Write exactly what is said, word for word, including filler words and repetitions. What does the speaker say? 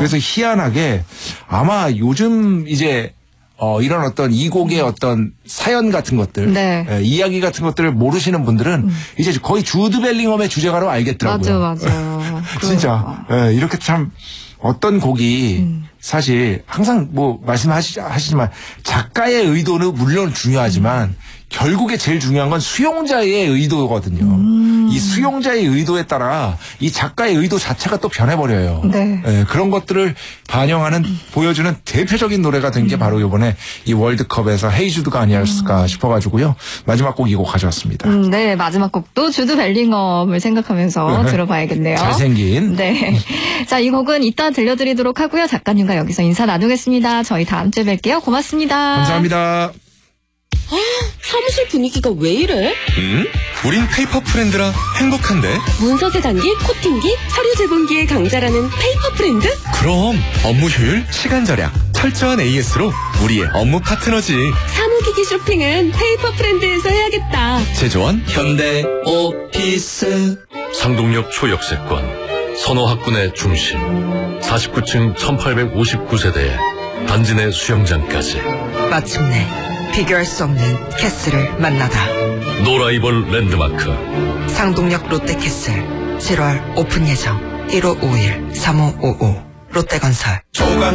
그래서 희한하게 아마 요즘 이제 어, 이런 어떤 이 곡의 어떤 사연 같은 것들, 네. 예, 이야기 같은 것들을 모르시는 분들은 음. 이제 거의 주드 벨링엄의 주제가로 알겠더라고요. 맞아, 맞아. 진짜 예, 이렇게 참 어떤 곡이 음. 사실 항상 뭐 말씀하시지만 작가의 의도는 물론 중요하지만 음. 결국에 제일 중요한 건 수용자의 의도거든요. 음. 이 수용자의 의도에 따라 이 작가의 의도 자체가 또 변해버려요. 네. 예, 그런 것들을 반영하는 음. 보여주는 대표적인 노래가 된 게 음. 바로 이번에 이 월드컵에서 헤이주드가 아니었을까 음. 싶어가지고요. 마지막 곡 이 곡 가져왔습니다. 음, 네, 마지막 곡도 주드 벨링엄을 생각하면서 네. 들어봐야겠네요. 잘생긴. 네. 자, 이 곡은 이따 들려드리도록 하고요. 작가님과 여기서 인사 나누겠습니다. 저희 다음 주에 뵐게요. 고맙습니다. 감사합니다. 아, 사무실 분위기가 왜 이래? 음? 우린 페이퍼 프렌드라 행복한데? 문서 세단기, 코팅기, 서류 제공기의 강자라는 페이퍼 프렌드? 그럼 업무 효율, 시간 절약, 철저한 에이에스로 우리의 업무 파트너지. 사무기기 쇼핑은 페이퍼 프렌드에서 해야겠다. 제조원 현대 오피스. 상동역 초역세권, 선호학군의 중심, 사십구 층 천팔백오십구 세대에 단지 내 수영장까지. 마침내 비교할 수 없는 캐슬을 만나다. 노라이벌 랜드마크 상동역 롯데캐슬 칠월 오픈 예정. 일오오일 삼오오오 롯데건설.